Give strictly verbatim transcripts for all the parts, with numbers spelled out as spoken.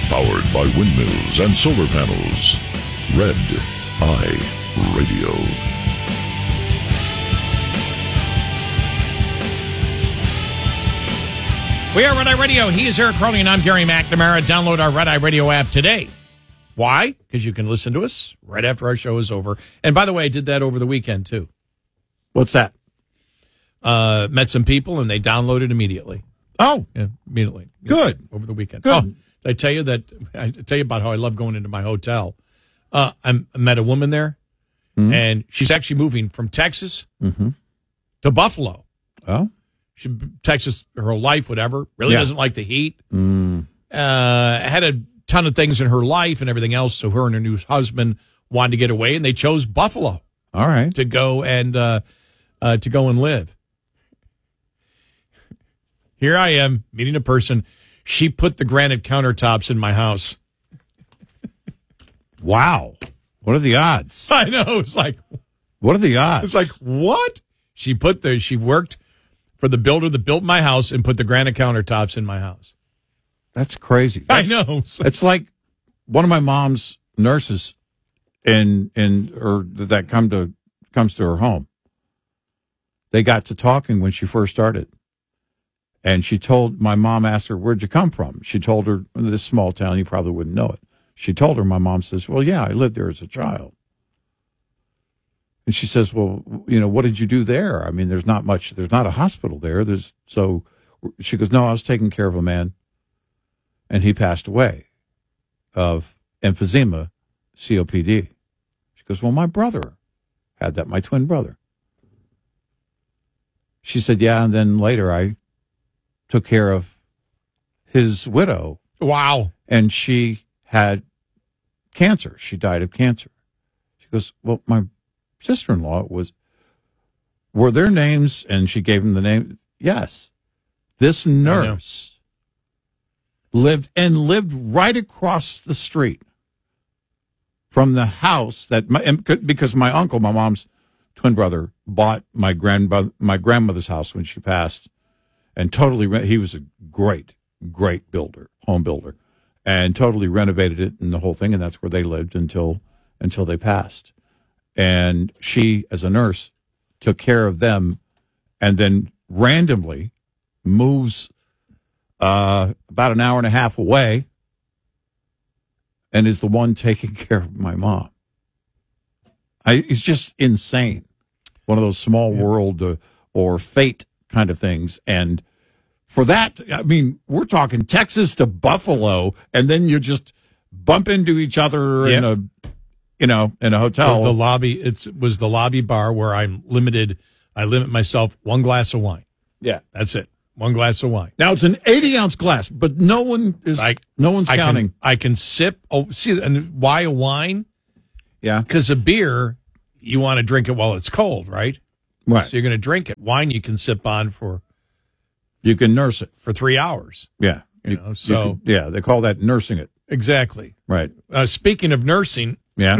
Powered by windmills and solar panels. Red Eye Radio. We are Red Eye Radio. He is Eric Crowley, and I'm Gary McNamara. Download our Red Eye Radio app today. Why? Because you can listen to us right after our show is over. And by the way, I did that over the weekend, too. What's that? Uh, met some people, and they downloaded immediately. Oh. Yeah, immediately. Good. Over the weekend. Good. Oh, did I tell you that? I tell you about how I love going into my hotel. Uh, I met a woman there, mm-hmm. and she's actually moving from Texas mm-hmm. to Buffalo. Oh. She Texas her whole life, whatever. Really yeah. doesn't like the heat. Mm. Uh, had a ton of things in her life and everything else. So her and her new husband wanted to get away, and they chose Buffalo. All right, to go and uh, uh, to go and live. Here I am meeting a person. She put the granite countertops in my house. Wow, what are the odds? I know. It's like, what are the odds? It's like what? She put the. She worked for the builder that built my house and put the granite countertops in my house. That's crazy. That's, I know. It's like one of my mom's nurses in in or that come to comes to her home. They got to talking when she first started. And she told my mom, asked her, "Where'd you come from?" She told her, "This small town, you probably wouldn't know it." She told her, my mom says, "Well, yeah, I lived there as a child." And she says, "Well, you know, what did you do there? I mean, there's not much, there's not a hospital there. There's so," she goes, "No, I was taking care of a man, and he passed away of emphysema, C O P D." She goes, "Well, my brother had that, my twin brother." She said, "Yeah, and then later I took care of his widow." Wow. And she had cancer. She died of cancer. She goes, "Well, my sister-in-law was, were their names?" And she gave him the name. Yes. This nurse lived and lived right across the street from the house that my, because my uncle, my mom's twin brother, bought my grandmother, my grandmother's house when she passed, and totally, he was a great, great builder, home builder, and totally renovated it and the whole thing. And that's where they lived until, until they passed. And she, as a nurse, took care of them and then randomly moves uh, about an hour and a half away and is the one taking care of my mom. I, it's just insane. One of those small yeah. world uh, or fate kind of things. And for that, I mean, we're talking Texas to Buffalo, and then you just bump into each other yeah. in a, you know, in a hotel. The, the lobby, it was the lobby bar where I'm limited. I limit myself one glass of wine. Yeah. That's it. One glass of wine. Now it's an eighty ounce glass, but no one is, I, no one's I counting. Can, I can sip. Oh, see, and why a wine? Yeah. Because a beer, you want to drink it while it's cold, right? Right. So you're going to drink it. Wine you can sip on for. You can nurse it for three hours. Yeah. You, you know, so you can, yeah, they call that nursing it. Exactly. Right. Uh, speaking of nursing. Yeah.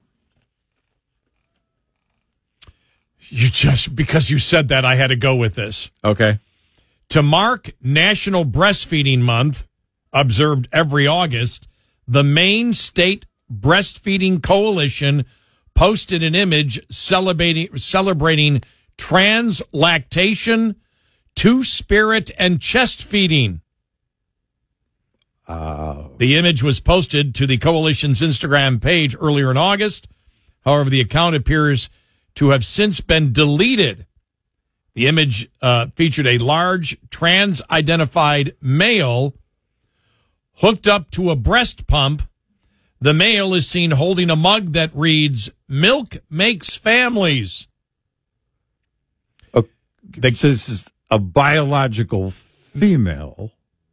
You just, because you said that, I had to go with this. Okay. To mark National Breastfeeding Month, observed every August, the Maine State Breastfeeding Coalition posted an image celebrating, celebrating trans lactation, two-spirit, and chest feeding. Uh, the image was posted to the coalition's Instagram page earlier in August. However, the account appears to have since been deleted. The image uh, featured a large trans-identified male hooked up to a breast pump. The male is seen holding a mug that reads, "Milk makes families." Okay. This is a biological female.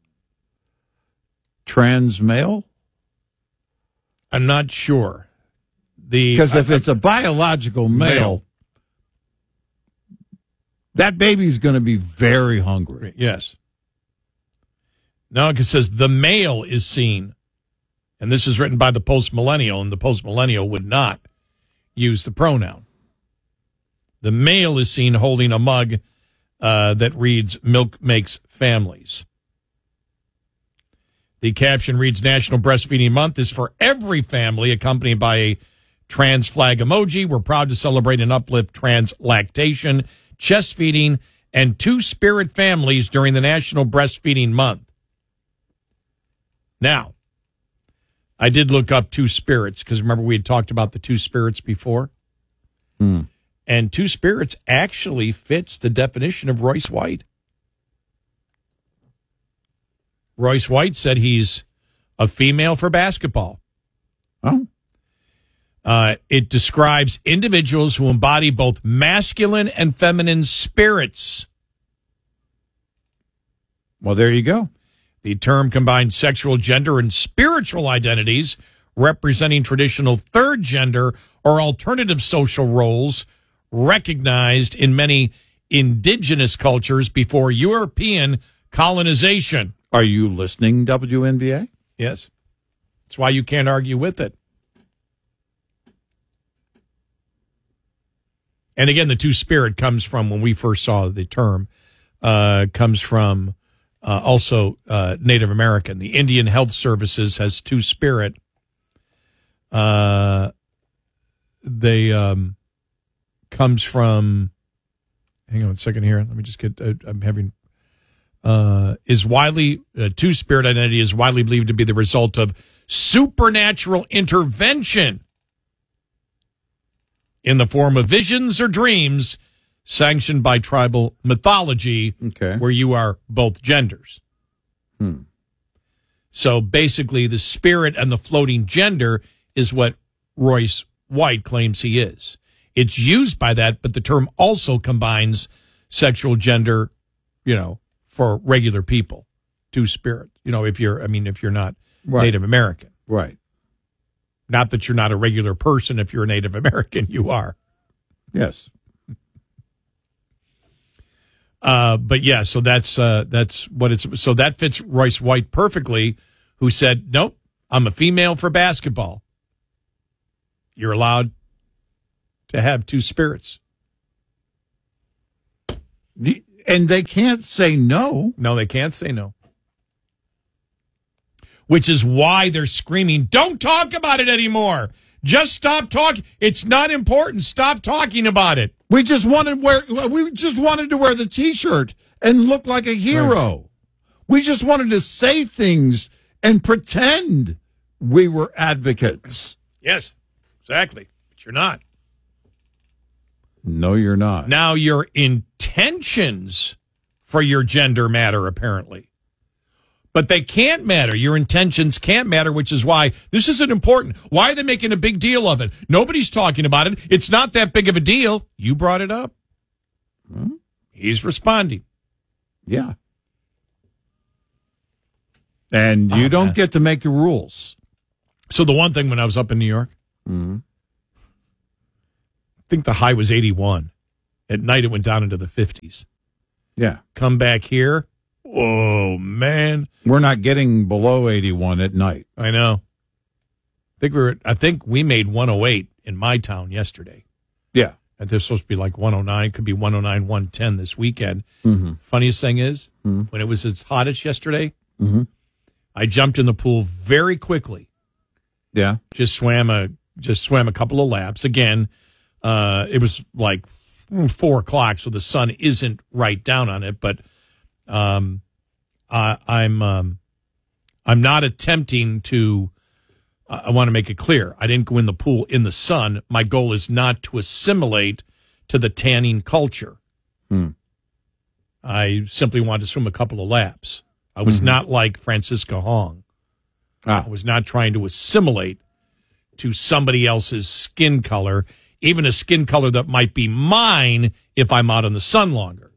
Trans male? I'm not sure. Because if uh, it's a biological male, male. that baby's going to be very hungry. Yes. No, it says the male is seen. And this is written by the post-millennial, and the post-millennial would not use the pronoun. The male is seen holding a mug uh, that reads, "Milk makes families." The caption reads, National Breastfeeding Month is for every family, accompanied by a trans flag emoji. We're proud to celebrate and uplift trans lactation, chest feeding, and two-spirit families during the National Breastfeeding Month. Now, I did look up two spirits because remember we had talked about the two spirits before? Hmm. And two spirits actually fits the definition of Royce White. Royce White said he's a female for basketball. Oh. Uh, it describes individuals who embody both masculine and feminine spirits. Well, there you go. The term combines sexual gender and spiritual identities representing traditional third gender or alternative social roles recognized in many indigenous cultures before European colonization. Are you listening, W N B A? Yes. That's why you can't argue with it. And again, the two-spirit comes from, when we first saw the term, uh, comes from uh, also uh, Native American. The Indian Health Services has two-spirit. Uh, they um, comes from, hang on a second here. Let me just get, uh, I'm having, uh, is widely, uh, two-spirit identity is widely believed to be the result of supernatural intervention in the form of visions or dreams sanctioned by tribal mythology, Okay. where you are both genders. Hmm. So basically, the spirit and the floating gender is what Royce White claims he is. It's used by that, but the term also combines sexual gender, you know, for regular people, two spirit. You know, if you're, I mean, if you're not Right. Native American. Right. Not that you're not a regular person. If you're a Native American, you are. Yes. Uh, but yeah, so that's uh, that's what it's. So that fits Royce White perfectly, who said, "Nope, I'm a female for basketball. You're allowed to have two spirits." And they can't say no. No, they can't say no. Which is why they're screaming, "Don't talk about it anymore. Just stop talking. It's not important. Stop talking about it." We just wanted wear. We just wanted to wear the T-shirt and look like a hero. Right. We just wanted to say things and pretend we were advocates. Yes, exactly. But you're not. No, you're not. Now your intentions for your gender matter, apparently. But they can't matter. Your intentions can't matter, which is why this isn't important. Why are they making a big deal of it? Nobody's talking about it. It's not that big of a deal. You brought it up. Hmm? He's responding. Yeah. And you oh, don't man. get to make the rules. So the one thing when I was up in New York, Mm-hmm. I think the high was eighty-one. At night, it went down into the fifties. Yeah. Come back here. Oh, man. We're not getting below eighty-one at night. I know. I think we were. I think we made one oh eight in my town yesterday. Yeah. And this supposed to be like one oh nine. Could be one oh nine, one ten this weekend. Mm-hmm. Funniest thing is, mm-hmm. when it was its hottest yesterday, mm-hmm. I jumped in the pool very quickly. Yeah. Just swam a just swam a couple of laps. Again, uh, it was like four o'clock, so the sun isn't right down on it. But um, I, I'm um, I'm not attempting to. Uh, I want to make it clear. I didn't go in the pool in the sun. My goal is not to assimilate to the tanning culture. Hmm. I simply wanted to swim a couple of laps. I was mm-hmm. not like Francisca Hong. Ah. I was not trying to assimilate to somebody else's skin color, even a skin color that might be mine if I'm out in the sun longer.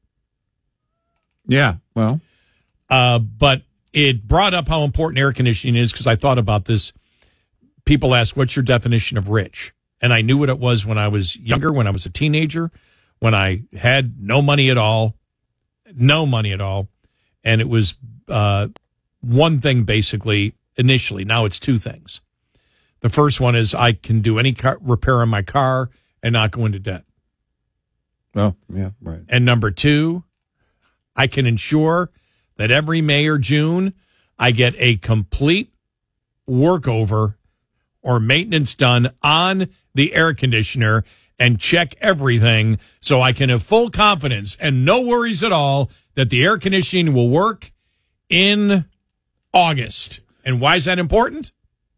Yeah, well. Uh, but it brought up how important air conditioning is because I thought about this. People ask, what's your definition of rich? And I knew what it was when I was younger, when I was a teenager, when I had no money at all, no money at all. And it was uh, one thing, basically, initially. Now it's two things. The first one is I can do any car repair on my car and not go into debt. Oh, yeah, right. And number two, I can ensure that every May or June I get a complete workover or maintenance done on the air conditioner and check everything so I can have full confidence and no worries at all that the air conditioning will work in August. And why is that important?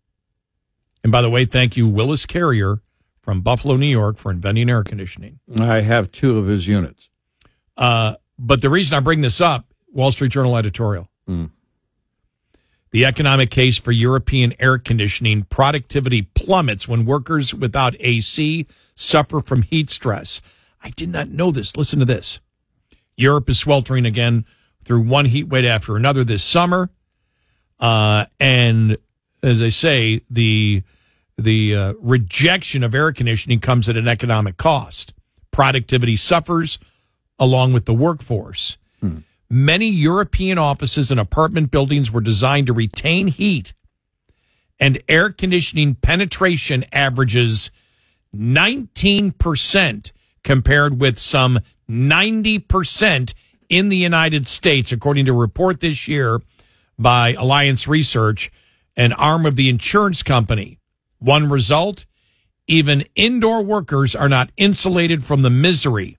And by the way, thank you, Willis Carrier from Buffalo, New York, for inventing air conditioning. I have two of his units. Uh, but the reason I bring this up, Wall Street Journal editorial. Mm. The economic case for European air conditioning productivity plummets when workers without A C suffer from heat stress. I did not know this. Listen to this. Europe is sweltering again through one heat wave after another this summer. Uh, and as I say, the the uh, rejection of air conditioning comes at an economic cost. Productivity suffers along with the workforce. Hmm. Many European offices and apartment buildings were designed to retain heat, and air conditioning penetration averages nineteen percent compared with some ninety percent in the United States, according to a report this year by Alliance Research, an arm of the insurance company. One result, even indoor workers are not insulated from the misery.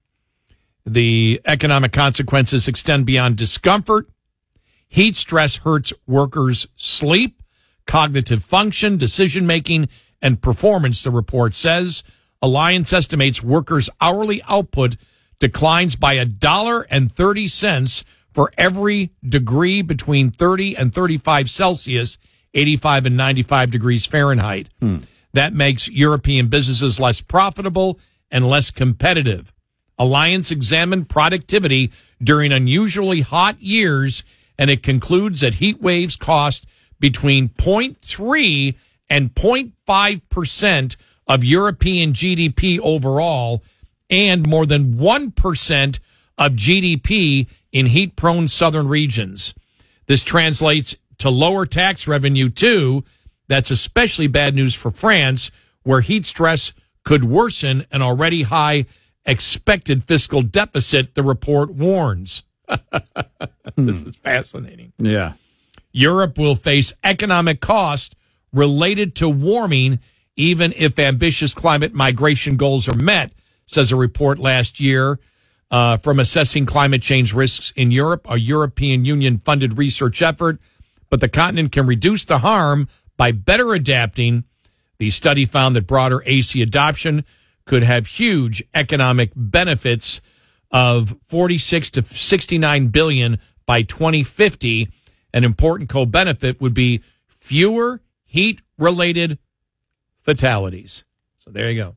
The economic consequences extend beyond discomfort. Heat stress hurts workers' sleep, cognitive function, decision-making, and performance, the report says. Alliance estimates workers' hourly output declines by a dollar and thirty cents for every degree between thirty and thirty-five Celsius, eighty-five and ninety-five degrees Fahrenheit. Hmm. That makes European businesses less profitable and less competitive. Alliance examined productivity during unusually hot years, and it concludes that heat waves cost between zero point three and zero point five percent of European G D P overall, and more than one percent of G D P in heat-prone southern regions. This translates to lower tax revenue, too. That's especially bad news for France, where heat stress could worsen an already high expected fiscal deficit, the report warns. This is fascinating. Yeah. Europe will face economic costs related to warming, even if ambitious climate migration goals are met, says a report last year uh, from Assessing Climate Change Risks in Europe, a European Union-funded research effort. But the continent can reduce the harm by better adapting. The study found that broader A C adoption could have huge economic benefits of forty-six to sixty-nine billion by twenty fifty. An important co-benefit would be fewer heat-related fatalities. So there you go.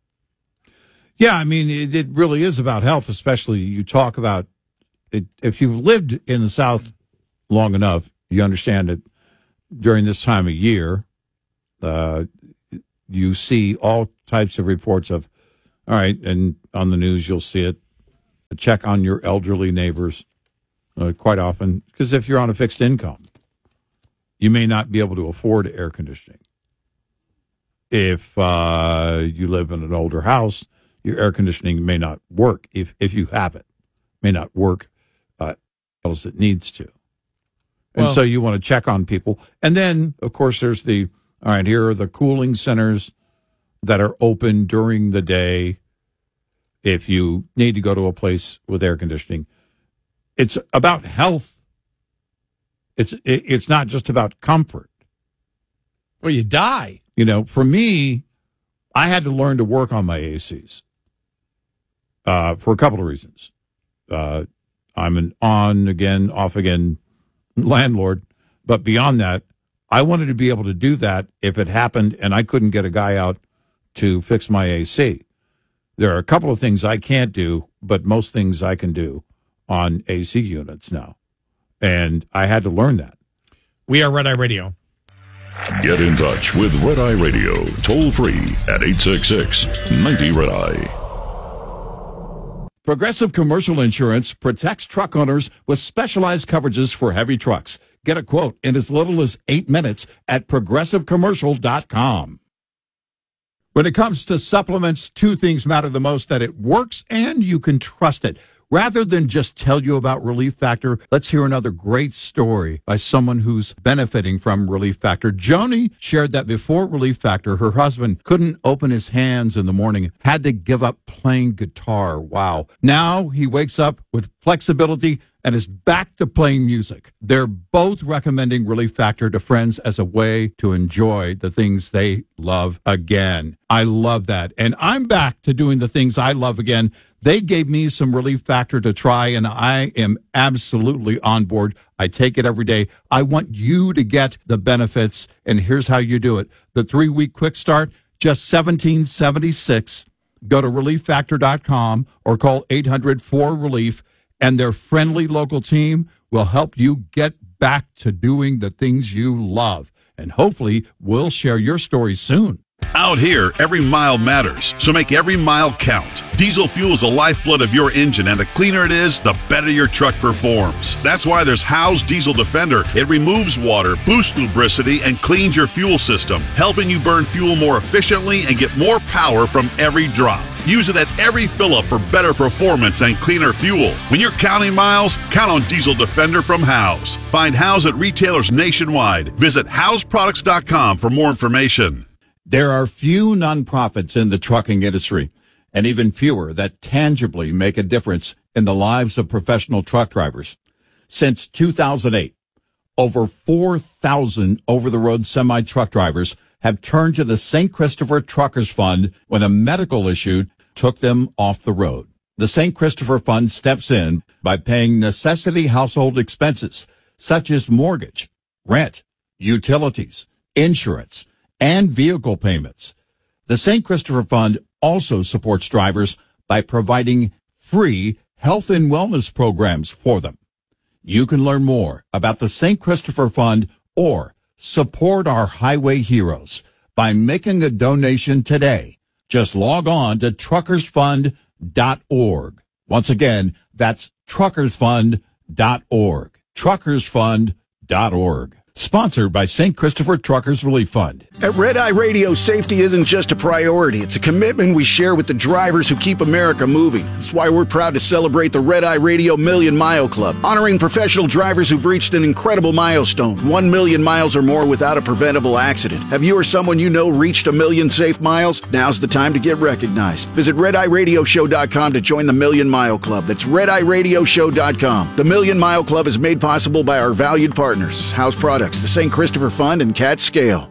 Yeah, I mean, it, it really is about health, especially you talk about it. If you've lived in the South long enough, you understand that during this time of year, uh, you see all types of reports of, all right, and on the news you'll see it, check on your elderly neighbors uh, quite often, because if you're on a fixed income, you may not be able to afford air conditioning. If uh, you live in an older house, your air conditioning may not work. If if you have it, may not work uh, as it needs to. And Well, so you want to check on people. And then, of course, there's the, all right, here are the cooling centers that are open during the day if you need to go to a place with air conditioning. It's about health. It's it, it's not just about comfort. Well, you die. You know, for me, I had to learn to work on my A Cs uh, for a couple of reasons. Uh, I'm an on again, off again landlord, but beyond that, I wanted to be able to do that if it happened and I couldn't get a guy out to fix my A C. There are a couple of things I can't do, but most things I can do on A C units now. And I had to learn that. We are Red Eye Radio. Get in touch with Red Eye Radio, toll free at eight six six, ninety, Red Eye. Progressive Commercial Insurance protects truck owners with specialized coverages for heavy trucks. Get a quote in as little as eight minutes at progressive commercial dot com. When it comes to supplements, two things matter the most: that it works and you can trust it. Rather than just tell you about Relief Factor, let's hear another great story by someone who's benefiting from Relief Factor. Joni shared that before Relief Factor, her husband couldn't open his hands in the morning, had to give up playing guitar. Wow. Now he wakes up with flexibility and is back to playing music. They're both recommending Relief Factor to friends as a way to enjoy the things they love again. I love that. And I'm back to doing the things I love again. They gave me some Relief Factor to try, and I am absolutely on board. I take it every day. I want you to get the benefits, and here's how you do it. The three-week quick start, just seventeen seventy-six. Go to relief factor dot com or call eight hundred four relief, and their friendly local team will help you get back to doing the things you love. And hopefully, we'll share your story soon. Out here, every mile matters, so make every mile count. Diesel fuel is the lifeblood of your engine, and the cleaner it is, the better your truck performs. That's why there's Howe's Diesel Defender. It removes water, boosts lubricity, and cleans your fuel system, helping you burn fuel more efficiently and get more power from every drop. Use it at every fill-up for better performance and cleaner fuel. When you're counting miles, count on Diesel Defender from Howe's. Find Howe's at retailers nationwide. Visit Howes Products dot com for more information. There are few nonprofits in the trucking industry, and even fewer that tangibly make a difference in the lives of professional truck drivers. Since two thousand eight, over four thousand over-the-road semi-truck drivers have turned to the Saint Christopher Truckers Fund when a medical issue took them off the road. The Saint Christopher Fund steps in by paying necessity household expenses such as mortgage, rent, utilities, insurance, and vehicle payments. The Saint Christopher Fund also supports drivers by providing free health and wellness programs for them. You can learn more about the Saint Christopher Fund or support our highway heroes by making a donation today. Just log on to truckers fund dot org. Once again, that's truckers fund dot org. truckers fund dot org. Sponsored by Saint Christopher Truckers Relief Fund. At Red Eye Radio, safety isn't just a priority. It's a commitment we share with the drivers who keep America moving. That's why we're proud to celebrate the Red Eye Radio Million Mile Club, honoring professional drivers who've reached an incredible milestone, one million miles or more without a preventable accident. Have you or someone you know reached a million safe miles? Now's the time to get recognized. Visit red eye radio show dot com to join the Million Mile Club. That's red eye radio show dot com. The Million Mile Club is made possible by our valued partners, House Products, the Saint Christopher Fund, and Cat Scale.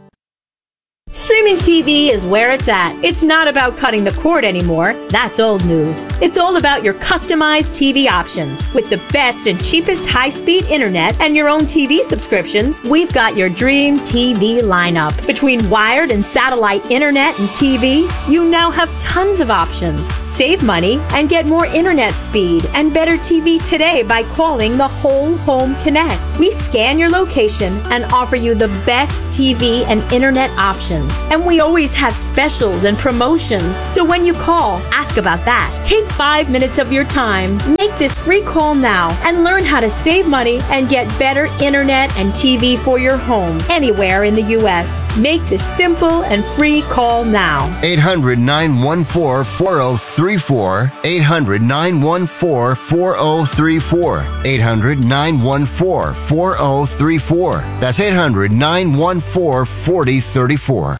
Streaming T V is where it's at. It's not about cutting the cord anymore. That's old news. It's all about your customized T V options. With the best and cheapest high-speed internet and your own T V subscriptions, we've got your dream T V lineup. Between wired and satellite internet and T V, you now have tons of options. Save money and get more internet speed and better T V today by calling the Whole Home Connect. We scan your location and offer you the best T V and internet options. And we always have specials and promotions. So when you call, ask about that. Take five minutes of your time. Make this free call now and learn how to save money and get better internet and T V for your home anywhere in the U S. Make this simple and free call now. eight hundred nine one four four zero three four. eight hundred nine one four four zero three four. eight hundred nine one four four zero three four. That's eight hundred nine one four four zero three four.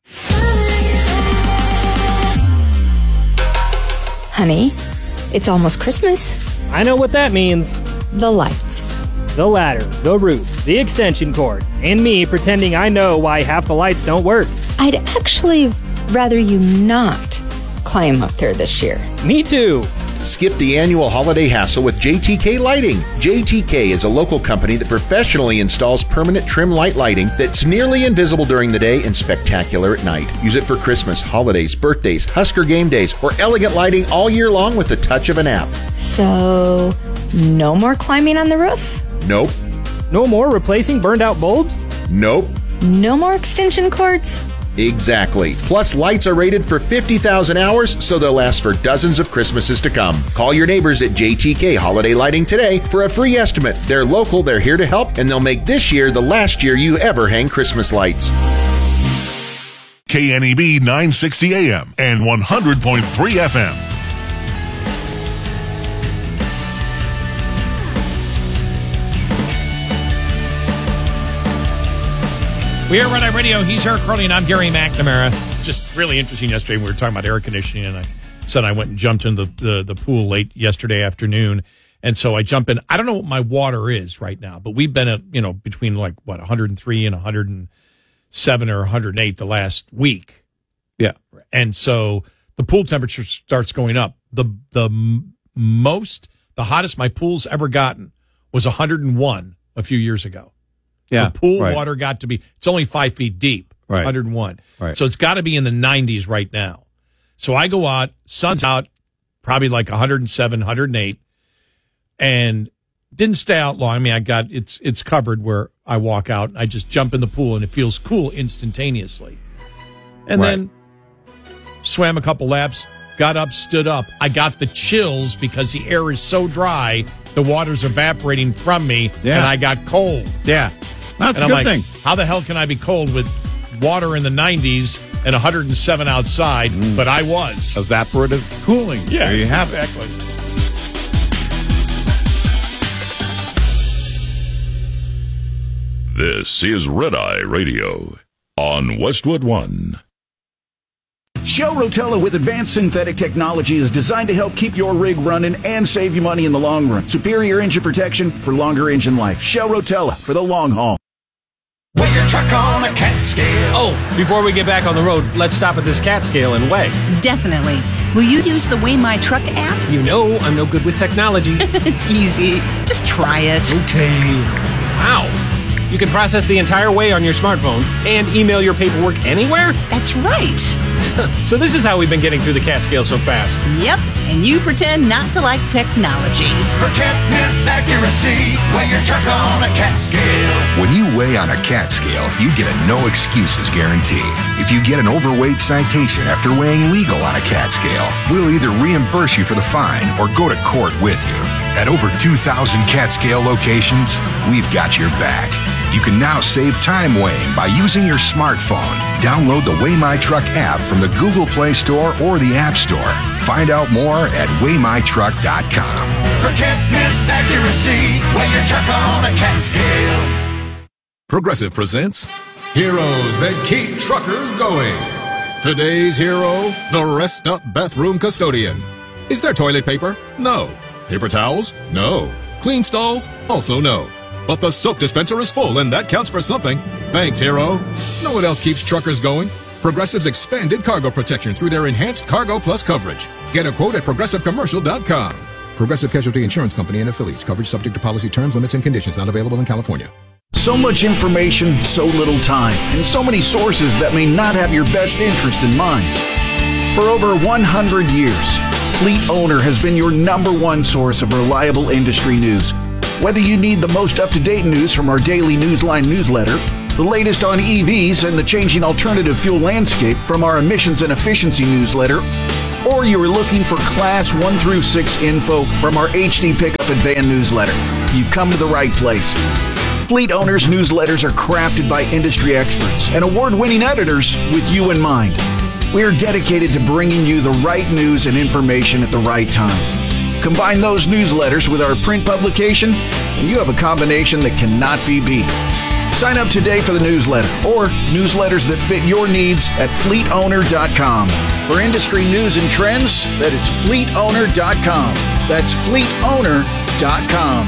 Honey, it's almost Christmas. I know what that means. The lights. The ladder, the roof, the extension cord, and me pretending I know why half the lights don't work. I'd actually rather you not climb up there this year. Me too. Skip the annual holiday hassle with J T K Lighting. J T K is a local company that professionally installs permanent trim light lighting that's nearly invisible during the day and spectacular at night. Use it for Christmas, holidays, birthdays, Husker game days, or elegant lighting all year long with the touch of an app. So, no more climbing on the roof? Nope. No more replacing burned out bulbs? Nope. No more extension cords? Exactly. Plus, lights are rated for fifty thousand hours, so they'll last for dozens of Christmases to come. Call your neighbors at J T K Holiday Lighting today for a free estimate. They're local, they're here to help, and they'll make this year the last year you ever hang Christmas lights. K N E B nine sixty A M and one hundred point three F M. We are Red Eye Radio. He's Eric Curley, and I'm Gary McNamara. Just really interesting yesterday. We were talking about air conditioning, and I said I went and jumped in the, the, the pool late yesterday afternoon. And so I jump in. I don't know what my water is right now, but we've been at, you know, between like, what, one hundred three and one hundred seven or one hundred eight the last week. Yeah. And so the pool temperature starts going up. The, the m- most, the hottest my pool's ever gotten was one hundred one a few years ago. Yeah. The pool right. water got to be, it's only five feet deep, right. one hundred one. Right. So it's got to be in the nineties right now. So I go out, sun's out, probably like one hundred seven, one hundred eight, and didn't stay out long. I mean, I got, it's, it's covered where I walk out and I just jump in the pool and it feels cool instantaneously. And right. then swam a couple laps, got up, stood up. I got the chills because the air is so dry, the water's evaporating from me, yeah. and I got cold. Yeah. That's and a I'm good like, thing. How the hell can I be cold with water in the nineties and one hundred seven outside? Mm. But I was. Evaporative cooling. Yeah, there you have exactly. it. This is Red Eye Radio on Westwood One. Shell Rotella with advanced synthetic technology is designed to help keep your rig running and save you money in the long run. Superior engine protection for longer engine life. Shell Rotella for the long haul. Weigh your truck on a cat scale. Oh, before we get back on the road, let's stop at this cat scale and weigh. Definitely. Will you use the Weigh My Truck app? You know I'm no good with technology. It's easy. Just try it. Okay. Wow. You can process the entire weigh on your smartphone and email your paperwork anywhere? That's right. So this is how we've been getting through the cat scale so fast. Yep, and you pretend not to like technology. For catness accuracy, weigh your truck on a cat scale. When you weigh on a cat scale, you get a no excuses guarantee. If you get an overweight citation after weighing legal on a cat scale, we'll either reimburse you for the fine or go to court with you. At over two thousand cat scale locations, we've got your back. You can now save time weighing by using your smartphone. Download the Weigh My Truck app from the Google Play Store or the App Store. Find out more at weigh my truck dot com. For catness accuracy, weigh your truck on a cat scale. Progressive presents Heroes That Keep Truckers Going. Today's hero, the Rest Up Bathroom Custodian. Is there toilet paper? No. Paper towels? No. Clean stalls? Also no. But the soap dispenser is full, and that counts for something. Thanks, hero. Know what else keeps truckers going? Progressive's expanded cargo protection through their enhanced Cargo Plus coverage. Get a quote at progressive commercial dot com. Progressive Casualty Insurance Company and affiliates. Coverage subject to policy terms, limits, and conditions. Not available in California. So much information, so little time, and so many sources that may not have your best interest in mind. For over one hundred years, Fleet Owner has been your number one source of reliable industry news. Whether you need the most up-to-date news from our daily Newsline newsletter, the latest on E Vs and the changing alternative fuel landscape from our emissions and efficiency newsletter, or you are looking for Class one through six info from our H D Pickup and Van newsletter, you've come to the right place. Fleet Owners newsletters are crafted by industry experts and award-winning editors with you in mind. We are dedicated to bringing you the right news and information at the right time. Combine those newsletters with our print publication, and you have a combination that cannot be beat. Sign up today for the newsletter or newsletters that fit your needs at fleet owner dot com. For industry news and trends, that is fleet owner dot com. That's fleet owner dot com.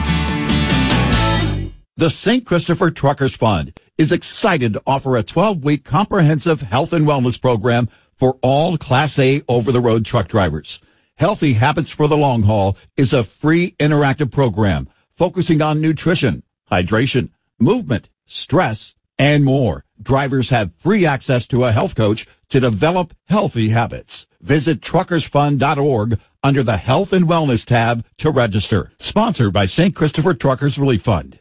The Saint Christopher Truckers Fund is excited to offer a twelve-week comprehensive health and wellness program for all Class A over-the-road truck drivers. Healthy Habits for the Long Haul is a free interactive program focusing on nutrition, hydration, movement, stress, and more. Drivers have free access to a health coach to develop healthy habits. Visit truckers fund dot org under the Health and Wellness tab to register. Sponsored by Saint Christopher Truckers Relief Fund.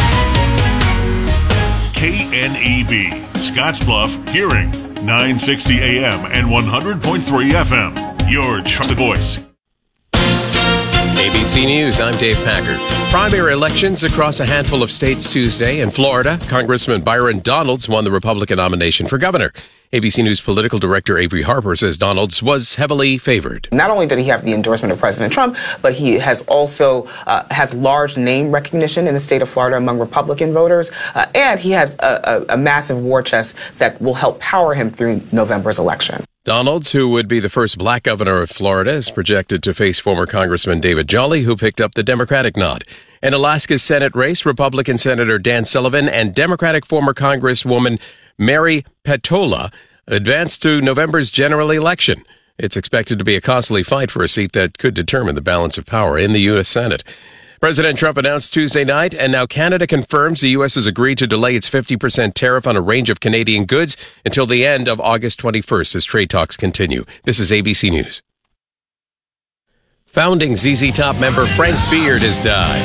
K N E B, Scottsbluff, Hearing, nine sixty A M and one hundred point three F M. Your trusted voice. A B C News, I'm Dave Packard. Primary elections across a handful of states Tuesday. In Florida, Congressman Byron Donalds won the Republican nomination for governor. A B C News political director Avery Harper says Donalds was heavily favored. Not only did he have the endorsement of President Trump, but he has also uh, has large name recognition in the state of Florida among Republican voters, uh, and he has a, a, a massive war chest that will help power him through November's election. Donalds, who would be the first black governor of Florida, is projected to face former Congressman David Jolly, who picked up the Democratic nod. In Alaska's Senate race, Republican Senator Dan Sullivan and Democratic former Congresswoman Mary Petola advanced to November's general election. It's expected to be a costly fight for a seat that could determine the balance of power in the U S Senate. President Trump announced Tuesday night, and now Canada confirms the U S has agreed to delay its fifty percent tariff on a range of Canadian goods until the end of August twenty-first as trade talks continue. This is A B C News. Founding Z Z Top member Frank Beard has died.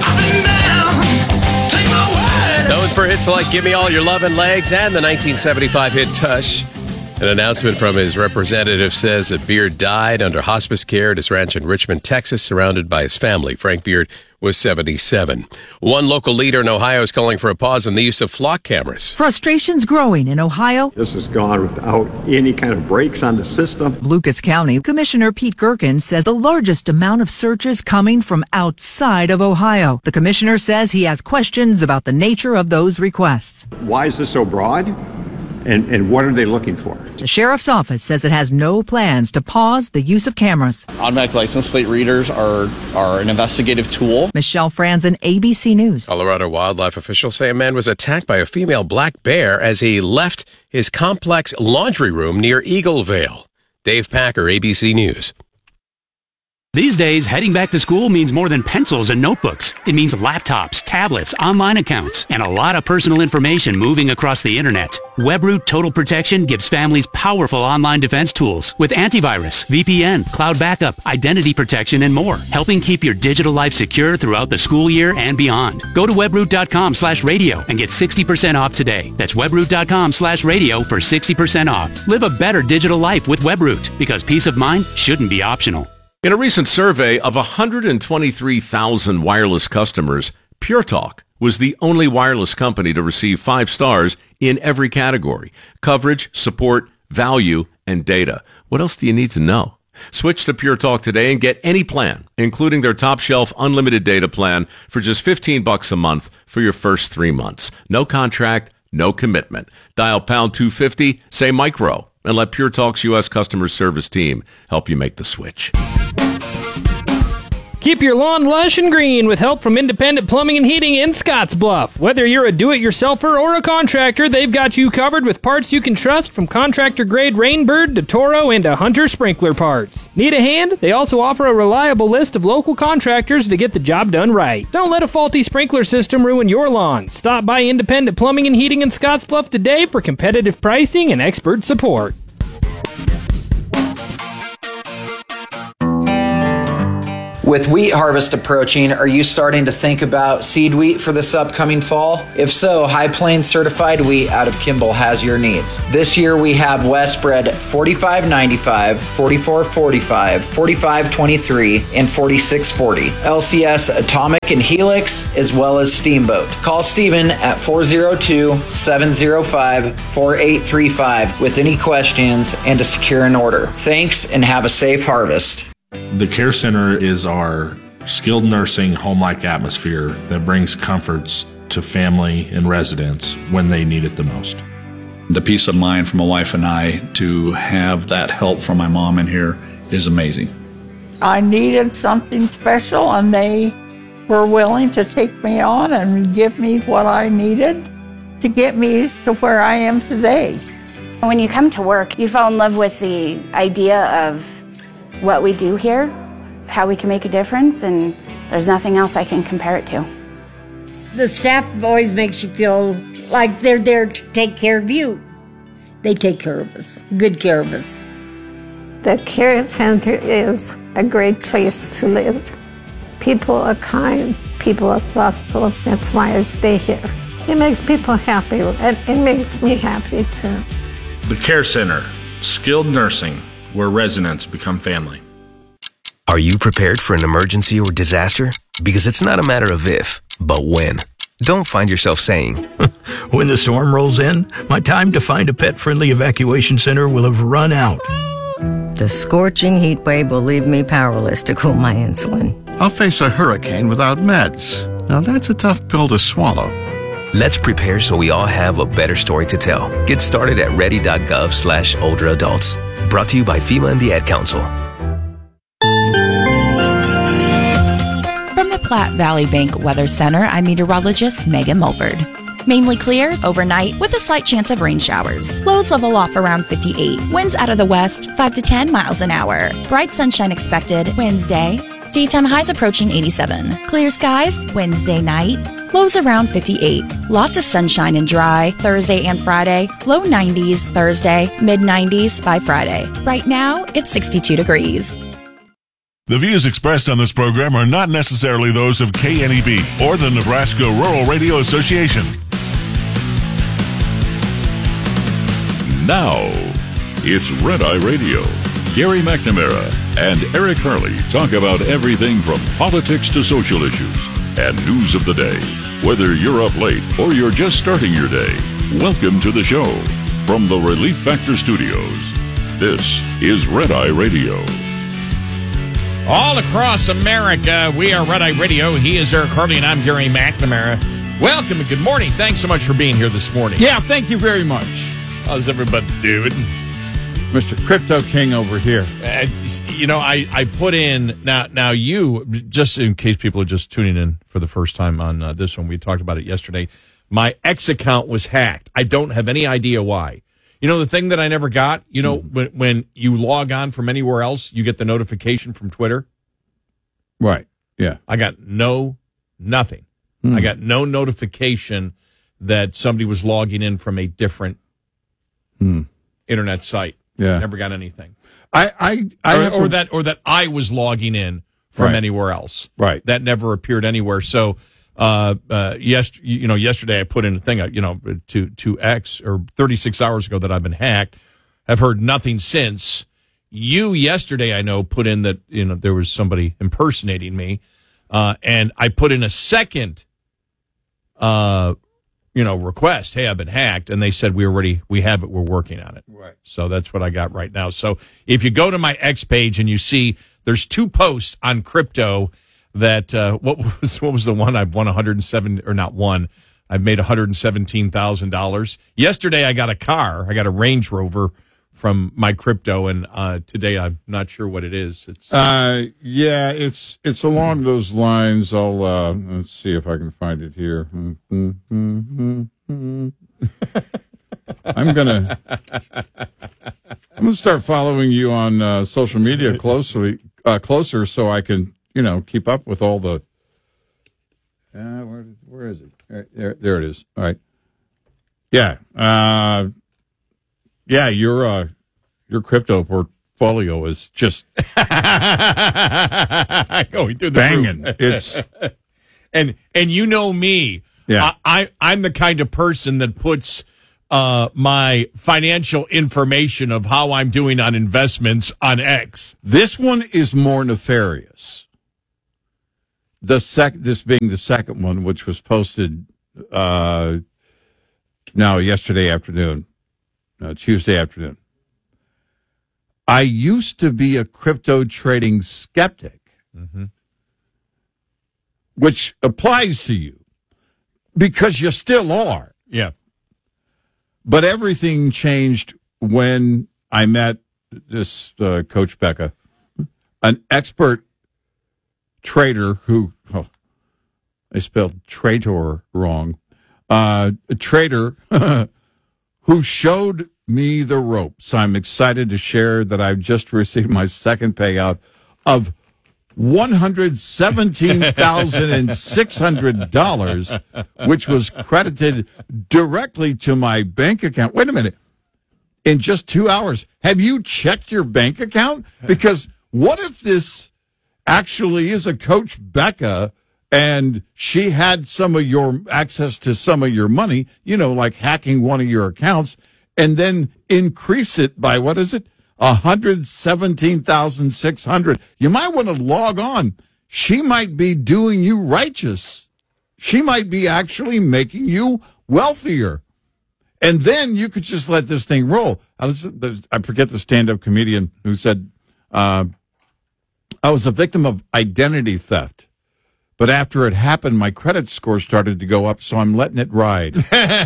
Known for hits like Give Me All Your Love and Legs and the nineteen seventy-five hit Tush. An announcement from his representative says that Beard died under hospice care at his ranch in Richmond, Texas, surrounded by his family. Frank Beard was seventy-seven. One local leader in Ohio is calling for a pause in the use of flock cameras. Frustrations growing in Ohio. This has gone without any kind of brakes on the system. Lucas County Commissioner Pete Gerken says the largest amount of searches coming from outside of Ohio. The commissioner says he has questions about the nature of those requests. Why is this so broad? And, and what are they looking for? The sheriff's office says it has no plans to pause the use of cameras. Automatic license plate readers are, are an investigative tool. Michelle Franzen, A B C News. Colorado wildlife officials say a man was attacked by a female black bear as he left his complex laundry room near Eaglevale. Dave Packer, A B C News. These days, heading back to school means more than pencils and notebooks. It means laptops, tablets, online accounts, and a lot of personal information moving across the internet. WebRoot Total Protection gives families powerful online defense tools with antivirus, V P N, cloud backup, identity protection, and more, helping keep your digital life secure throughout the school year and beyond. Go to webroot.com slash radio and get sixty percent off today. That's webroot.com slash radio for sixty percent off. Live a better digital life with WebRoot, because peace of mind shouldn't be optional. In a recent survey of one hundred twenty-three thousand wireless customers, Pure Talk was the only wireless company to receive five stars in every category: coverage, support, value, and data. What else do you need to know? Switch to Pure Talk today and get any plan, including their top shelf unlimited data plan, for just fifteen bucks a month for your first three months. No contract, no commitment. Dial pound two fifty, say micro, and let Pure Talk's U S customer service team help you make the switch. Keep your lawn lush and green with help from Independent Plumbing and Heating in Scottsbluff. Whether you're a do-it-yourselfer or a contractor, they've got you covered with parts you can trust, from contractor-grade Rainbird to Toro and to Hunter sprinkler parts. Need a hand? They also offer a reliable list of local contractors to get the job done right. Don't let a faulty sprinkler system ruin your lawn. Stop by Independent Plumbing and Heating in Scottsbluff today for competitive pricing and expert support. With wheat harvest approaching, are you starting to think about seed wheat for this upcoming fall? If so, High Plains certified wheat out of Kimball has your needs. This year we have West Spread forty-five ninety-five, forty-four forty-five, forty-five twenty-three, and forty-six forty. L C S Atomic and Helix, as well as Steamboat. Call Steven at four oh two, seven oh five, four eight three five with any questions and to secure an order. Thanks and have a safe harvest. The Care Center is our skilled nursing home-like atmosphere that brings comforts to family and residents when they need it the most. The peace of mind for my wife and I to have that help from my mom in here is amazing. I needed something special, and they were willing to take me on and give me what I needed to get me to where I am today. When you come to work, you fall in love with the idea of what we do here, how we can make a difference, and there's nothing else I can compare it to. The staff always makes you feel like they're there to take care of you. They take care of us, good care of us. The Care Center is a great place to live. People are kind, people are thoughtful. That's why I stay here. It makes people happy, and it makes me happy too. The Care Center, skilled nursing, where residents become family. Are you prepared for an emergency or disaster? Because it's not a matter of if, but when. Don't find yourself saying, when the storm rolls in, my time to find a pet-friendly evacuation center will have run out. The scorching heat wave will leave me powerless to cool my insulin. I'll face a hurricane without meds. Now that's a tough pill to swallow. Let's prepare so we all have a better story to tell. Get started at ready.gov slash older adults. Brought to you by FEMA and the Ad Council. From the Platte Valley Bank Weather Center, I'm meteorologist Megan Mulford. Mainly clear overnight with a slight chance of rain showers. Lows level off around fifty-eight. Winds out of the west, five to ten miles an hour. Bright sunshine expected Wednesday. Daytime highs approaching eighty-seven. Clear skies Wednesday night. Lows around fifty-eight. Lots of sunshine and dry Thursday and Friday. Low nineties Thursday, mid nineties by Friday. Right now, it's sixty-two degrees. The views expressed on this program are not necessarily those of K N E B or the Nebraska Rural Radio Association. Now, it's Red Eye Radio. Gary McNamara and Eric Harley talk about everything from politics to social issues and news of the day. Whether you're up late or you're just starting your day, welcome to the show. From the Relief Factor Studios, this is Red Eye Radio. All across America, we are Red Eye Radio. He is Eric Harley, and I'm Gary McNamara. Welcome and good morning. Thanks so much for being here this morning. Yeah, thank you very much. How's everybody doing? Mister Crypto King over here. Uh, you know, I, I put in, now, now you, just in case people are just tuning in for the first time on uh, this one, we talked about it yesterday. My X account was hacked. I don't have any idea why. You know, the thing that I never got, you know, mm. when, when you log on from anywhere else, you get the notification from Twitter. Right. Yeah. I got no, nothing. Mm. I got no notification that somebody was logging in from a different mm. internet site. Yeah. Never got anything. I, I, I or, have or to... that, or that I was logging in from right. anywhere else. Right. That never appeared anywhere. So, uh, uh, yes, you know, yesterday I put in a thing, you know, to, to X or thirty-six hours ago that I've been hacked. I've heard nothing since. You yesterday, I know, put in that, you know, there was somebody impersonating me. Uh, and I put in a second, uh, you know, request. Hey, I've been hacked. And they said, we already, we have it. We're working on it. Right. So that's what I got right now. So if you go to my X page and you see there's two posts on crypto that, uh, what was, what was the one I've won one hundred seven or not one, I've made one hundred seventeen thousand dollars. Yesterday I got a car. I got a Range Rover from my crypto. And, uh, today I'm not sure what it is. It's, uh, yeah, it's, it's along those lines. I'll, uh, let's see if I can find it here. I'm gonna, I'm gonna start following you on uh, social media closely, uh, closer, so I can, you know, keep up with all the. Uh, where, where is it? There, there, there it is. All right. Yeah. Uh, yeah. Your uh, your crypto portfolio is just going through the banging. Roof. It's and and you know me. Yeah. I, I I'm the kind of person that puts uh, my financial information of how I'm doing on investments on X. This one is more nefarious. The sec, this being the second one, which was posted uh, now yesterday afternoon, no, Tuesday afternoon. I used to be a crypto trading skeptic, mm-hmm. which applies to you because you still are. Yeah. But everything changed when I met this uh, Coach Becca, an expert trader who, oh, I spelled traitor wrong, uh, a trader who showed me the ropes. I'm excited to share that I've just received my second payout of one hundred seventeen thousand six hundred dollars, which was credited directly to my bank account. Wait a minute. In just two hours, have you checked your bank account? Because what if this actually is a Coach Becca and she had some of your access to some of your money, you know, like hacking one of your accounts, and then increase it by, what is it? one hundred seventeen thousand six hundred. You might want to log on. She might be doing you righteous. She might be actually making you wealthier. And then you could just let this thing roll. I, was, I forget the stand-up comedian who said, uh, I was a victim of identity theft. But after it happened, my credit score started to go up, so I'm letting it ride.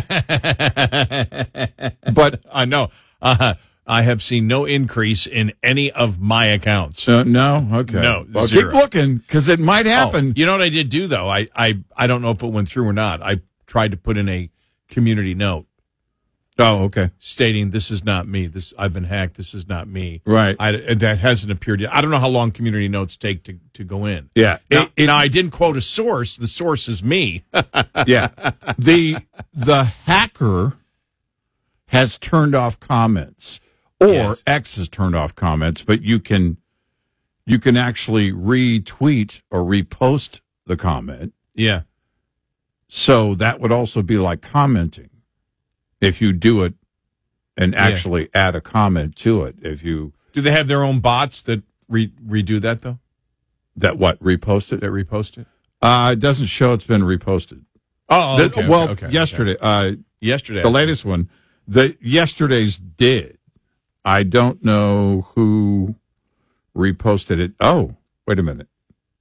But I know. Uh, I have seen no increase in any of my accounts. Uh, no? Okay. No, well, zero. keep looking, because it might happen. Oh, you know what I did do, though? I, I, I don't know if it went through or not. I tried to put in a community note. Oh, okay. Stating this is not me. This I've been hacked. This is not me. Right. I, that hasn't appeared yet. I don't know how long community notes take to, to go in. Yeah. Now, It- it- now, I didn't quote a source. The source is me. Yeah. The the hacker has turned off comments, or Yes. X has turned off comments, but you can you can actually retweet or repost the comment. Yeah. So that would also be like commenting if you do it and Yeah. actually add a comment to it. If you Do they have their own bots that re- redo that though? that what repost it? That repost it? Uh, it doesn't show it's been reposted. Oh, The- okay, okay, well, okay, okay. yesterday, uh, Yesterday, the okay. latest one, the yesterday's did. I don't know who reposted it. Oh, wait a minute.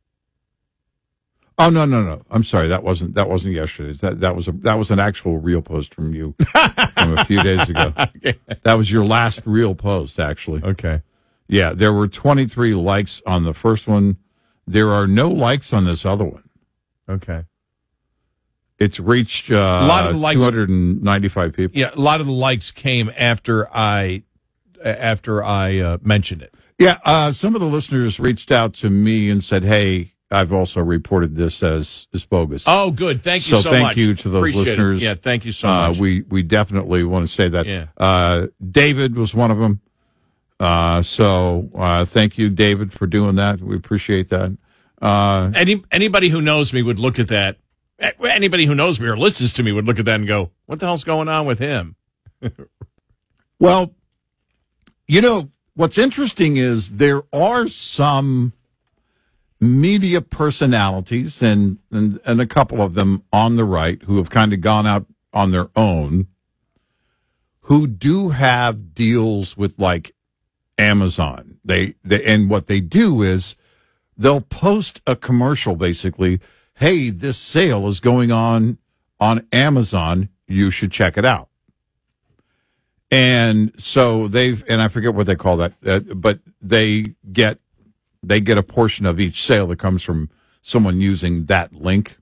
Oh no no no! I'm sorry. That wasn't that wasn't yesterday's. That that was a that was an actual real post from you from a few days ago. Okay. That was your last real post, actually. Okay. Yeah, there were twenty-three likes on the first one. There are no likes on this other one. Okay. It's reached uh, A lot of the likes- two hundred ninety-five people. Yeah, a lot of the likes came after I after I uh, mentioned it. Yeah, uh, some of the listeners reached out to me and said, "Hey, I've also reported this as, as bogus." Oh, good. Thank you so, so thank much. you to those Appreciate it. listeners. Yeah, thank you so Uh, much. we we definitely want to say that. Yeah. Uh, David was one of them. Uh, so uh, thank you, David, for doing that. We appreciate that. Uh, Any anybody who knows me would look at that. Anybody who knows me or listens to me would look at that and go, "What the hell's going on with him?" Well, you know, what's interesting is there are some media personalities and, and, and a couple of them on the right who have kind of gone out on their own who do have deals with like Amazon. They, they and what they do is they'll post a commercial basically, "Hey, this sale is going on on Amazon. You should check it out." And so they've, and I forget what they call that, uh, but they get, they get a portion of each sale that comes from someone using that link.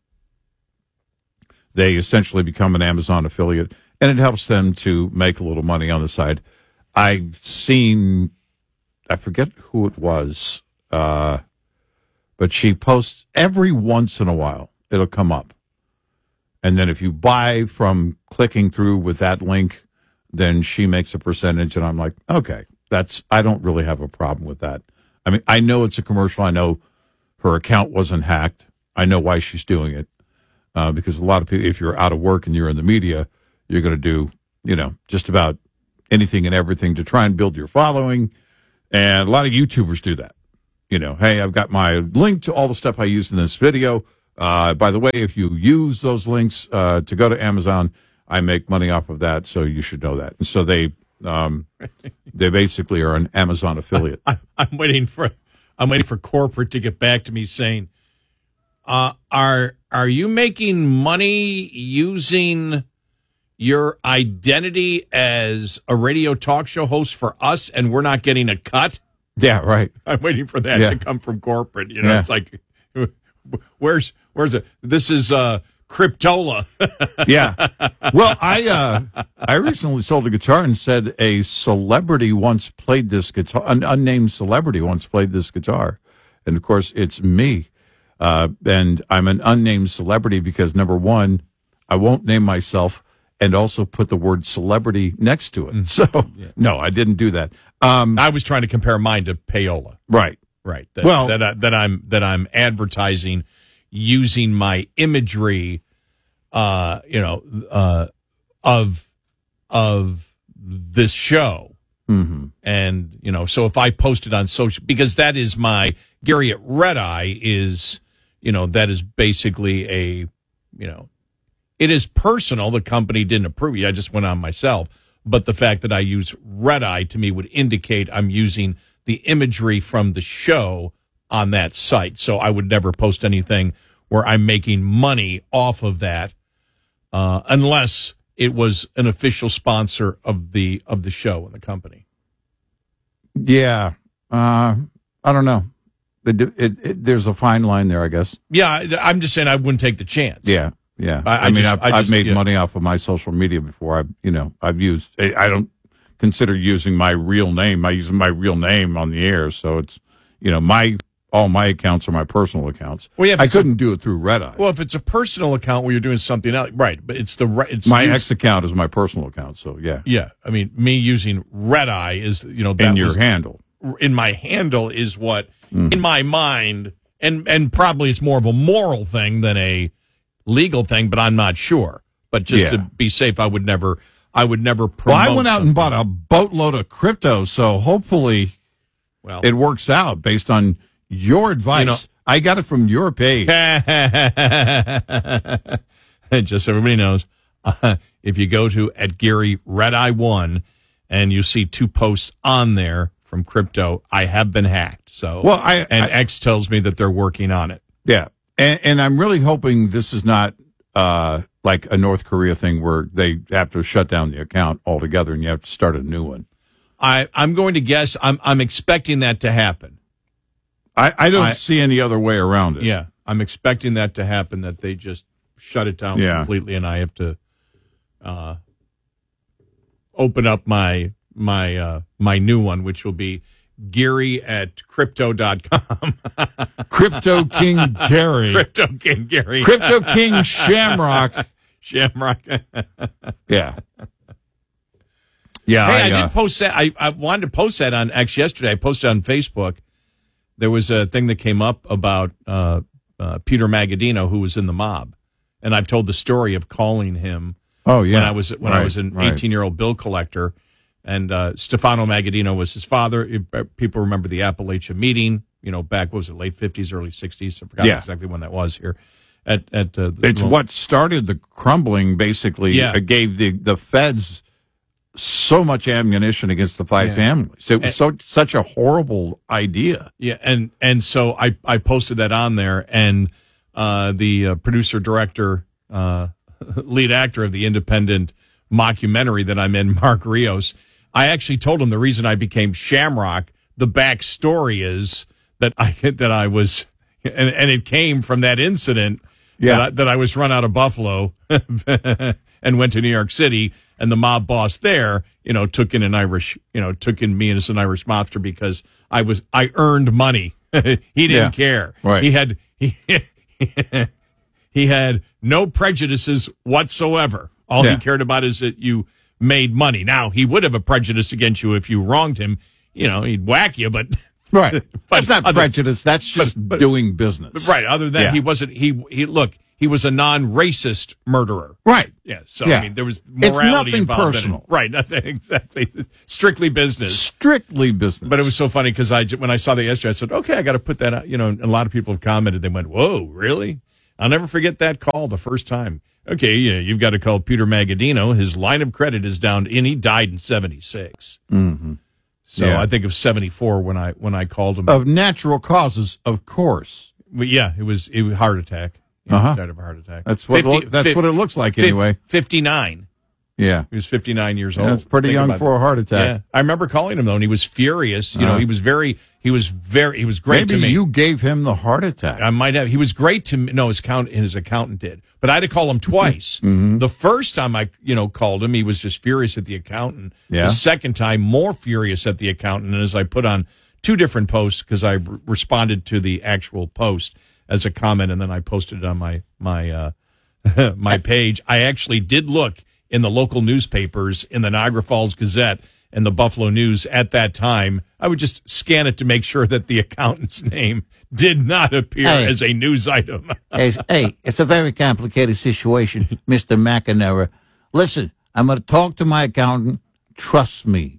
They essentially become an Amazon affiliate, and it helps them to make a little money on the side. I've seen, I forget who it was, uh, but she posts every once in a while. It'll come up. And then if you buy from clicking through with that link, then she makes a percentage. And I'm like, okay, that's, I don't really have a problem with that. I mean, I know it's a commercial. I know her account wasn't hacked. I know why she's doing it. Uh, because a lot of people, if you're out of work and you're in the media, you're going to do, you know, just about anything and everything to try and build your following. And a lot of YouTubers do that. You know, hey, I've got my link to all the stuff I used in this video. Uh, by the way, if you use those links uh, to go to Amazon, I make money off of that, so you should know that. And so they um, they basically are an Amazon affiliate. I, I'm waiting for I'm waiting for corporate to get back to me saying, uh, "Are are you making money using your identity as a radio talk show host for us, and we're not getting a cut?" Yeah, right. I'm waiting for that Yeah. to come from corporate. You know, Yeah. it's like, where's where's it? This is uh, Cryptola. Yeah. Well, I uh, I recently sold a guitar and said a celebrity once played this guitar. An unnamed celebrity once played this guitar, and of course it's me. Uh, and I'm an unnamed celebrity because number one, I won't name myself, and also put the word celebrity next to it. So no, I didn't do that. Um, I was trying to compare mine to payola. Right. Right. That, Well- that, I, that I'm that I'm advertising using my imagery, uh, you know, uh, of of this show Mm-hmm. And, you know, so if I post it on social, because that is my, Gary at Red Eye is, you know, that is basically a, you know, it is personal. The company didn't approve it. I just went on myself. But the fact that I use Red Eye to me would indicate I'm using the imagery from the show on that site. So I would never post anything where I'm making money off of that, uh, unless it was an official sponsor of the of the show and the company. Yeah, uh, I don't know. It, it, it, there's a fine line there, I guess. Yeah, I- I'm just saying I wouldn't take the chance. Yeah, yeah. I- I, I mean, just- I've, I I've just- made yeah. money off of my social media before. I've, you know, I've used. I I don't consider using my real name. I use my real name on the air, so it's, you know, my all my accounts are my personal accounts. Well, yeah, if I it's a- couldn't do it through Red Eye. Well, if it's a personal account where you're doing something else, right? But it's the re- it's My used- ex account is my personal account, so yeah. Yeah, I mean, me using Red Eye is, you know, that In your was- handle. In my handle is what, Mhm. in my mind, and and probably it's more of a moral thing than a legal thing, but I'm not sure. But just Yeah. to be safe, I would never, I would never promote. Well, I went out something. and bought a boatload of crypto, so hopefully Well, it works out based on your advice. You know- I got it from your page. Just so everybody knows, uh, if you go to at Gary Red Eye One and you see two posts on there from crypto, I have been hacked. So, Well, I- and I- X tells me that they're working on it. Yeah, and, and I'm really hoping this is not uh, like a North Korea thing where they have to shut down the account altogether and you have to start a new one. I, I'm going to guess. I'm I'm expecting that to happen. I, I don't I- see any other way around it. Yeah, I'm expecting that to happen. That they just shut it down Yeah. completely, and I have to uh, open up my my uh, my new one, which will be Gary at crypto dot com. Crypto King Gary. Crypto King Gary. Crypto King Shamrock. Shamrock. Yeah. Yeah. Hey, I, I, uh, did post that. I, I wanted to post that on X yesterday. I posted on Facebook. There was a thing that came up about uh, uh, Peter Magadino, who was in the mob, and I've told the story of calling him. Oh, yeah. when I was when I Right, was an right. eighteen-year-old bill collector, and uh, Stefano Magadino was his father. It- people remember the Appalachia meeting. You know, back what was it, late fifties, early sixties? I forgot Yeah. exactly when that was here. At at uh, the- It's what started the crumbling, basically. Yeah. It gave the, the feds so much ammunition against the five Yeah. families. It was so such a horrible idea. Yeah, and and so I I posted that on there, and uh, the uh, producer, director, uh, lead actor of the independent mockumentary that I'm in, Mark Rios, I actually told him the reason I became Shamrock. The backstory is that I that I was, and, and it came from that incident. Yeah. that I, that I was run out of Buffalo and went to New York City. And the mob boss there, you know, took in an Irish, you know, took in me as an Irish mobster because I was, I earned money. He didn't Yeah. care. Right. He had, he, he had no prejudices whatsoever. All Yeah. he cared about is that you made money. Now, he would have a prejudice against you if you wronged him. You know, he'd whack you, but. Right. but That's not other- prejudice. That's just but- doing business. Right. Other than that, Yeah. he wasn't, he, he, look, he was a non-racist murderer. Right. Yeah. So, Yeah. I mean, there was It's morality nothing involved in it. personal. Right. Nothing, exactly. Strictly business. Strictly business. But it was so funny because I, when I saw that yesterday, I said, okay, I got to put that out. You know, and a lot of people have commented. They went, whoa, really? I'll never forget that call the first time. Okay, yeah, you've got to call Peter Magadino. His line of credit is down, and he died in seventy-six. Mm-hmm. So Yeah. I think it was seventy-four when I when I called him. Of natural causes, of course. But yeah, it was it was a heart attack. Yeah, Uh-huh. he died of a heart attack. That's what fifty, that's fif- what it looks like fif- anyway. fifty-nine. Yeah. He was fifty-nine years Yeah, old. that's pretty Think young about for it. a heart attack. Yeah. I remember calling him though, and he was furious. You know, Uh-huh. he was very, he was very, he was great Maybe to me. you gave him the heart attack. I might have. He was great to me. No, his count, his accountant did, but I had to call him twice. Mm-hmm. The first time I, you know, called him, he was just furious at the accountant. Yeah. The second time, more furious at the accountant. And as I put on two different posts because I re- responded to the actual post as a comment, and then I posted it on my my uh, my page. I actually did look in the local newspapers, in the Niagara Falls Gazette and the Buffalo News at that time. I would just scan it to make sure that the accountant's name did not appear Hey. as a news item. hey, hey, it's a very complicated situation, Mister McNamara. Listen, I'm going to talk to my accountant. Trust me.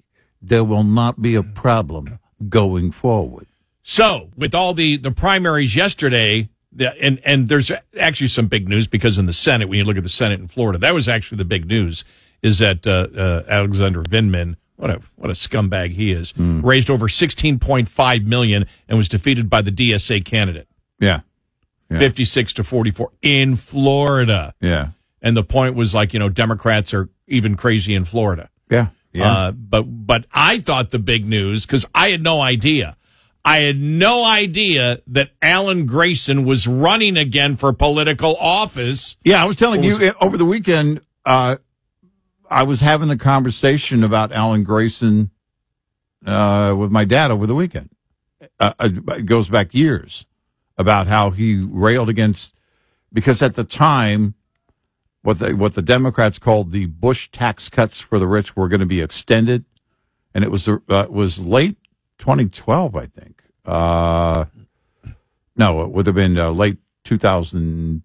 there will not be a problem going forward. So, with all the, the primaries yesterday, the, and, and there's actually some big news because in the Senate, when you look at the Senate in Florida, that was actually the big news, is that uh, uh, Alexander Vindman, what a what a scumbag he is, mm. raised over sixteen point five million dollars and was defeated by the D S A candidate. Yeah. yeah. fifty-six to forty-four in Florida. Yeah. And the point was like, you know, Democrats are even crazy in Florida. Yeah. Yeah. Uh, but but I thought the big news, because I had no idea. I had no idea that Alan Grayson was running again for political office. Yeah, I was telling was, you over the weekend, uh, I was having the conversation about Alan Grayson uh, with my dad over the weekend. Uh, it goes back years about how he railed against, because at the time, what the, what the Democrats called the Bush tax cuts for the rich were going to be extended. And it was, uh, it was late twenty twelve, I think. Uh, no, it would have been uh, late two thousand.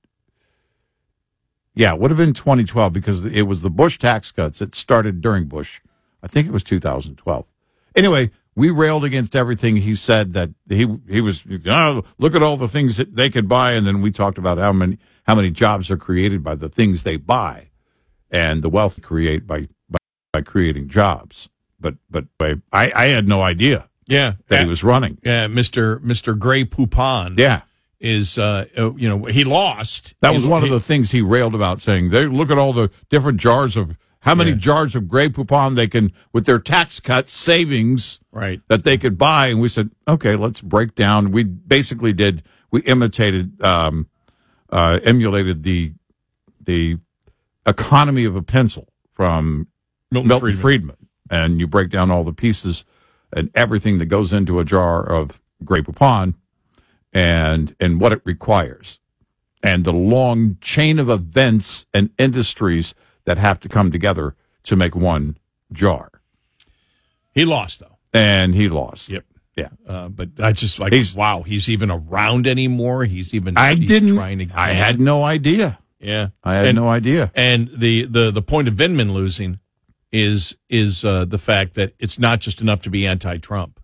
Yeah, it would have been twenty twelve because it was the Bush tax cuts. It started during Bush. I think it was two thousand twelve. Anyway, we railed against everything he said that he he was, oh, look at all the things that they could buy. And then we talked about how many how many jobs are created by the things they buy and the wealth create by, by, by creating jobs. But but I, I had no idea yeah, that uh, he was running. Yeah, Mister Mister Grey Poupon. Yeah. Is, uh, you know, he lost. That was he, one he, of the things he railed about, saying, they look at all the different jars of, how many yeah. jars of Grey Poupon they can, with their tax cuts, savings, right, that they could buy. And we said, okay, let's break down. We basically did, we imitated, um, uh, emulated the, the economy of a pencil from Milton, Milton Friedman. Friedman. And you break down all the pieces and everything that goes into a jar of Grey Poupon. And and what it requires, and the long chain of events and industries that have to come together to make one jar. He lost, though. And he lost. Yep. Yeah. Uh, but I just like, he's, wow, he's even around anymore. He's even I he's didn't, trying to I had no idea. Yeah. I had and, no idea. And the, the, the point of Vindman losing is is uh, the fact that it's not just enough to be anti-Trump.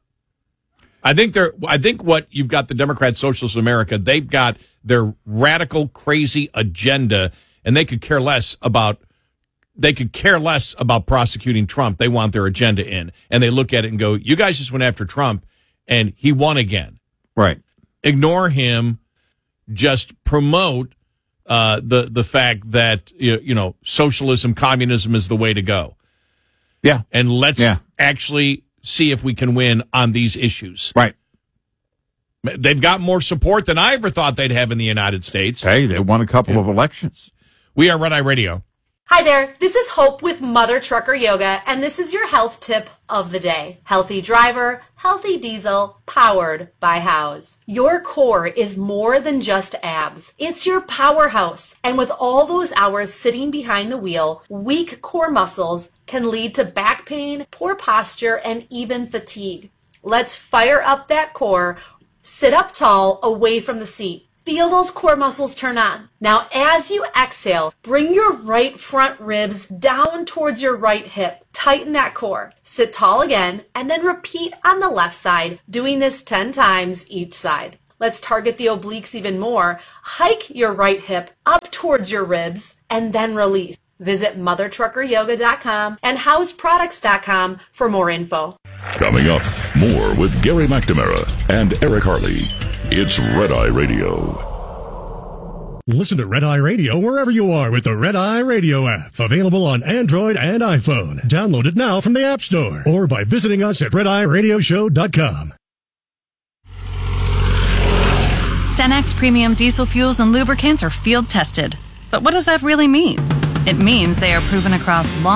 I think they're. I think what you've got the Democrat Socialists of America. They've got their radical, crazy agenda, and they could care less about. They could care less about prosecuting Trump. They want their agenda in, and they look at it and go, "You guys just went after Trump, and he won again. Right? Ignore him. Just promote uh, the the fact that you, you know socialism, communism is the way to go. Yeah, and let's yeah. actually." See if we can win on these issues. Right. They've got more support than I ever thought they'd have in the United States. Hey, they won a couple yeah. of elections. We are Red Eye Radio. Hi there, this is Hope with Mother Trucker Yoga, and this is your health tip of the day. Healthy driver, healthy diesel, powered by Howes. Your core is more than just abs. It's your powerhouse. And with all those hours sitting behind the wheel, weak core muscles can lead to back pain, poor posture, and even fatigue. Let's fire up that core. Sit up tall, away from the seat. Feel those core muscles turn on. Now, as you exhale, bring your right front ribs down towards your right hip. Tighten that core. Sit tall again, and then repeat on the left side, doing this ten times each side. Let's target the obliques even more. Hike your right hip up towards your ribs, and then release. Visit mother trucker yoga dot com and house products dot com for more info. Coming up, more with Gary McNamara and Eric Harley. It's Red Eye Radio. Listen to Red Eye Radio wherever you are with the Red Eye Radio app. Available on Android and iPhone. Download it now from the App Store or by visiting us at red eye radio show dot com. Cenex Premium Diesel Fuels and Lubricants are field tested. But what does that really mean? It means they are proven across long